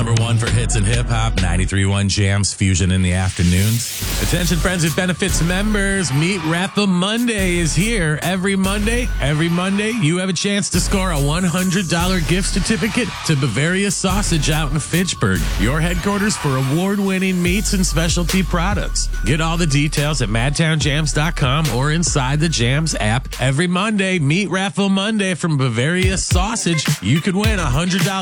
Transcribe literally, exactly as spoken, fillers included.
Number one for hits and hip hop, ninety-three point one Jams Fusion in the afternoons. Attention friends with benefits members, Meat Raffle Monday is here. Every Monday, every Monday, you have a chance to score a one hundred dollars gift certificate to Bavaria Sausage out in Fitchburg, your headquarters for award-winning meats and specialty products. Get all the details at madtown jams dot com or inside the Jams app. Every Monday, Meat Raffle Monday from Bavaria Sausage. You could win a one hundred dollars